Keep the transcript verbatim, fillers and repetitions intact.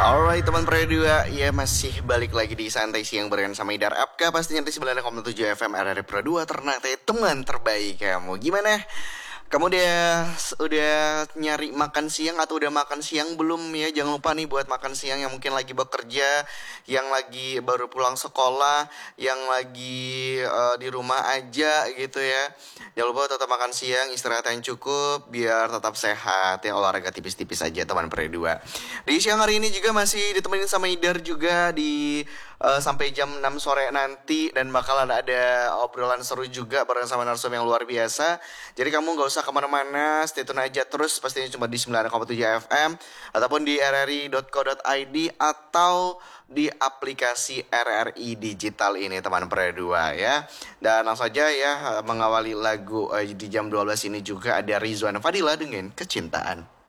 Alright teman Pro dua, ya masih balik lagi di Santai Siang barengan sama Idar Apka. Pastinya di sembilan puluh koma tujuh F M R R Pro dua, Ternate teman terbaik kamu. Gimana? Kamu udah udah nyari makan siang atau udah makan siang belum ya? Jangan lupa nih buat makan siang yang mungkin lagi bekerja, yang lagi baru pulang sekolah, yang lagi uh, di rumah aja gitu ya. Jangan lupa tetap makan siang, istirahat yang cukup biar tetap sehat ya, olahraga tipis-tipis aja teman Pre dua. Di siang hari ini juga masih ditemenin sama Idar juga di uh, sampai jam enam sore nanti, dan bakalan ada obrolan seru juga bareng sama narsum yang luar biasa. Jadi kamu gak usah kemana-mana, stay tune aja terus, pastinya cuma di sembilan koma tujuh F M ataupun di r r i dot co dot i d atau di aplikasi R R I Digital ini teman Pre dua ya. Dan langsung saja ya, mengawali lagu uh, di jam dua belas ini juga ada Rizwan Fadila dengan Kecintaan.